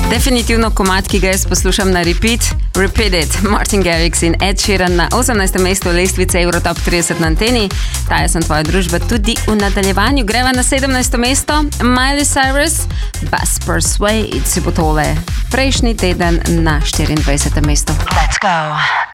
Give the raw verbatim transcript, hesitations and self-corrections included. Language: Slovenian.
Definitivno komad, ki ga jaz poslušam na repeat. Repeat it, Martin Garrix in Ed Sheeran na osemnajstem mestu lestvice Eurotop trideset na anteni. Taja sem tvoja družba tudi v nadaljevanju. Greva na sedemnajsto mesto. Miley Cyrus, Best Persuade si bo tole prejšnji teden na štiriindvajsetem mestu. Let's go.